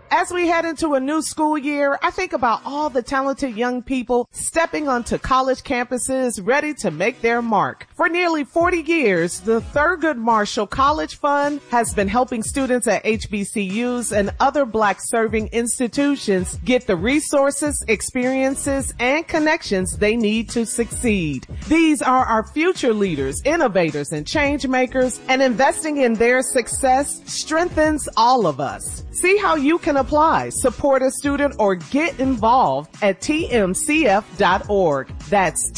As we head into a new school year, I think about all the talented young people stepping onto college campuses ready to make their mark. For nearly 40 years, the Thurgood Marshall College Fund has been helping students at HBCUs and other Black-serving institutions get the resources, experiences, and connections they need to succeed. These are our future leaders, innovators, and change makers, and investing in their success strengthens all of us. See how you can apply, support a student, or get involved at tmcf.org. That's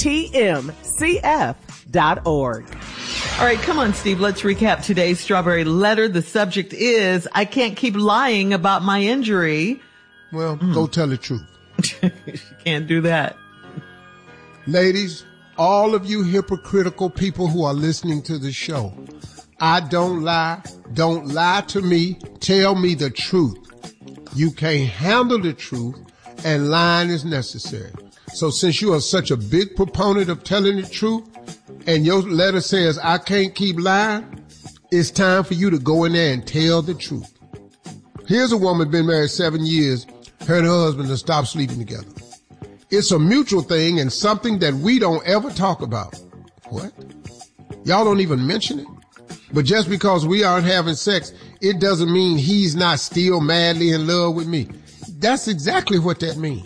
tmcf.org. All right, come on, Steve. Let's recap today's Strawberry Letter. The subject is, I can't keep lying about my injury. Well, go tell the truth. You can't do that. Ladies, all of you hypocritical people who are listening to the show, I don't lie. Don't lie to me. Tell me the truth. You can't handle the truth, and lying is necessary. So since you are such a big proponent of telling the truth, and your letter says I can't keep lying, it's time for you to go in there and tell the truth. Here's a woman been married 7 years. Her and her husband have stopped sleeping together. It's a mutual thing and something that we don't ever talk about. What? Y'all don't even mention it? But just because we aren't having sex, it doesn't mean he's not still madly in love with me. That's exactly what that means.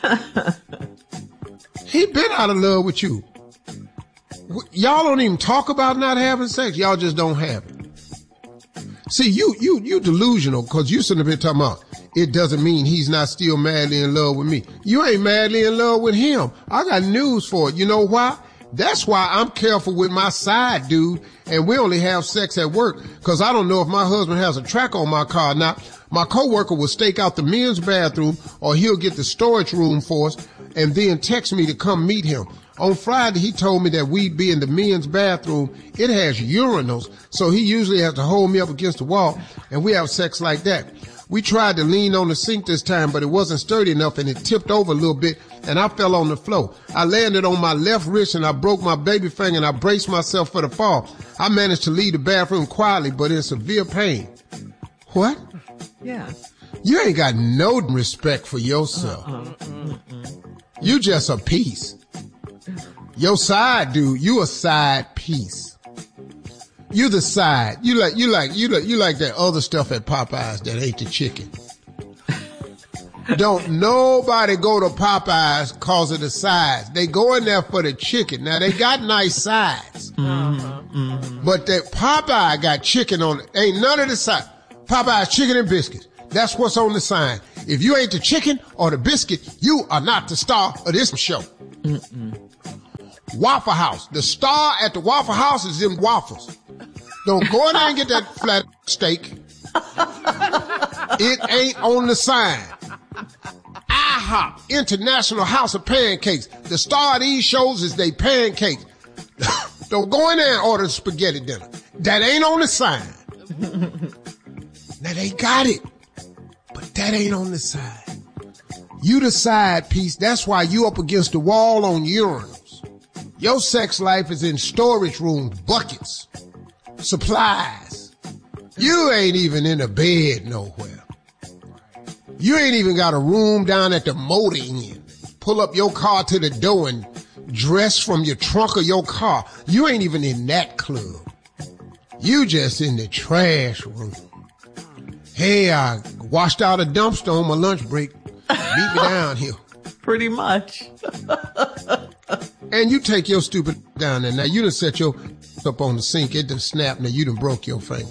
He been out of love with you. Y'all don't even talk about not having sex. Y'all just don't have it. See, you delusional because you sitting up here talking about it doesn't mean he's not still madly in love with me. You ain't madly in love with him. I got news for it. You know why? That's why I'm careful with my side dude, and we only have sex at work, because I don't know if my husband has a track on my car or not. My coworker will stake out the men's bathroom, or he'll get the storage room for us, and then text me to come meet him. On Friday, he told me that we'd be in the men's bathroom. It has urinals, so he usually has to hold me up against the wall, and we have sex like that. We tried to lean on the sink this time, but it wasn't sturdy enough, and it tipped over a little bit, and I fell on the floor. I landed on my left wrist, and I broke my baby finger, and I braced myself for the fall. I managed to leave the bathroom quietly, but in severe pain. What? Yeah. You ain't got no respect for yourself. You just a piece. Your side dude, you a side piece. You the side. You like that other stuff at Popeyes that ain't the chicken. Don't nobody go to Popeyes cause of the sides. They go in there for the chicken. Now they got nice sides. But that Popeye got chicken on it. Ain't none of the side. Popeye's chicken and biscuits. That's what's on the sign. If you ain't the chicken or the biscuit, you are not the star of this show. Waffle House. The star at the Waffle House is them waffles. Don't go in there and get that flat steak. It ain't on the sign. IHOP, International House of Pancakes. The star of these shows is they pancakes. Don't go in there and order spaghetti dinner. That ain't on the sign. Now they got it, but that ain't on the side. You the side piece. That's why you up against the wall on urinals. Your sex life is in storage rooms, buckets, supplies. You ain't even in a bed nowhere. You ain't even got a room down at the motor inn. Pull up your car to the door and dress from your trunk of your car. You ain't even in that club. You just in the trash room. Hey, I washed out a dumpster on my lunch break. Meet me down here. Pretty much. And you take your stupid down there. Now, you done set your up on the sink. It done snapped. Now, you done broke your finger.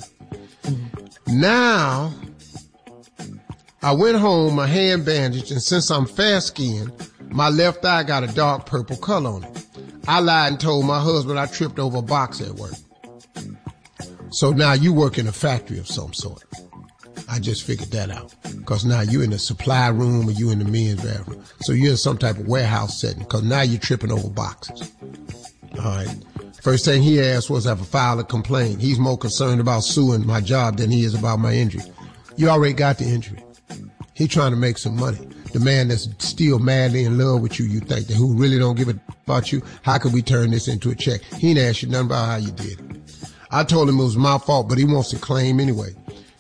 Now, I went home, my hand bandaged, and since I'm fair-skinned, my left eye got a dark purple color on it. I lied and told my husband I tripped over a box at work. So now you work in a factory of some sort. I just figured that out. Because now you're in the supply room or you in the men's bathroom. So you're in some type of warehouse setting because now you're tripping over boxes. All right. First thing he asked was if I filed a complaint. He's more concerned about suing my job than he is about my injury. You already got the injury. He trying to make some money. The man that's still madly in love with you, you think, that who really don't give a about you, how can we turn this into a check? He ain't asked you nothing about how you did it. I told him it was my fault, but he wants to claim anyway.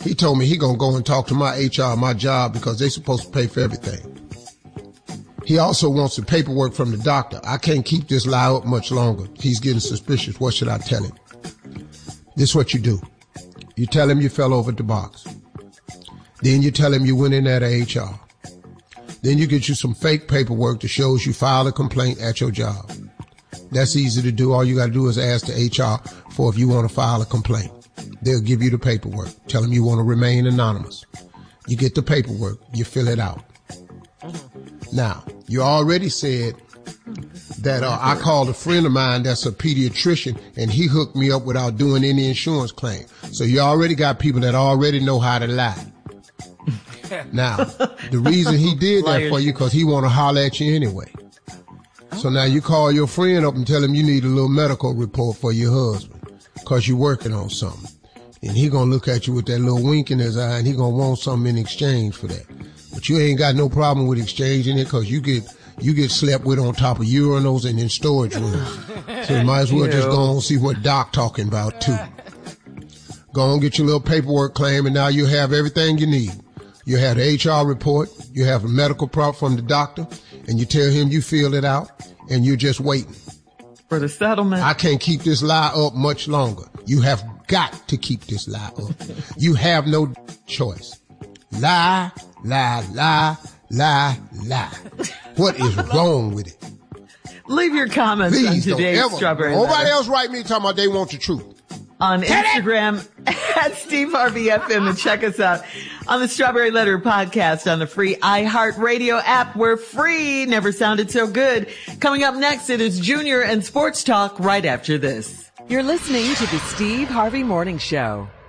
He told me he gonna go and talk to my HR, my job, because they supposed to pay for everything. He also wants the paperwork from the doctor. I can't keep this lie up much longer. He's getting suspicious. What should I tell him? This is what you do. You tell him you fell over the box. Then you tell him you went in there to HR. Then you get you some fake paperwork that shows you filed a complaint at your job. That's easy to do. All you got to do is ask the HR for if you want to file a complaint. They'll give you the paperwork. Tell them you want to remain anonymous. You get the paperwork. You fill it out. Now, you already said that I called a friend of mine that's a pediatrician, and he hooked me up without doing any insurance claim. So you already got people that already know how to lie. Now, the reason he did that for you, because he want to holler at you anyway. So now you call your friend up and tell him you need a little medical report for your husband because you're working on something. And he gonna look at you with that little wink in his eye, and he gonna want something in exchange for that. But you ain't got no problem with exchanging it, because you get slept with on top of urinals and in storage rooms. So you might as well just go on and see what Doc talking about too. Go on, get your little paperwork claim, and now you have everything you need. You have the HR report, you have a medical prop from the doctor, and you tell him you filled it out, and you're just waiting for the settlement. I can't keep this lie up much longer. You have got to keep this lie up. You have no choice. Lie, lie, lie, lie, lie. What is wrong with it? Leave your comments on today's Strawberry Letter. Nobody else write me talking about they want the truth. On Instagram at Steve Harvey FM, and check us out on the Strawberry Letter podcast on the free iHeartRadio app. We're free. Never sounded so good. Coming up next, it is Junior and Sports Talk right after this. You're listening to the Steve Harvey Morning Show.